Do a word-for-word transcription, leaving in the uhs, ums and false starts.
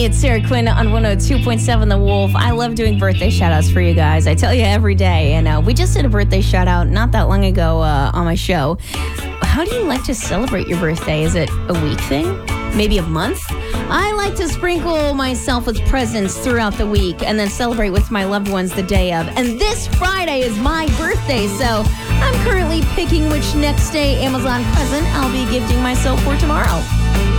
it's Sarah Quinn on one oh two point seven The Wolf. I love doing birthday shout-outs for you guys. I tell you every day. And uh, we just did a birthday shout-out not that long ago uh, on my show. How do you like to celebrate your birthday? Is it a week thing? Maybe a month? I like to sprinkle myself with presents throughout the week and then celebrate with my loved ones the day of. And this Friday is my birthday, so I'm currently picking which next day Amazon present I'll be gifting myself for tomorrow.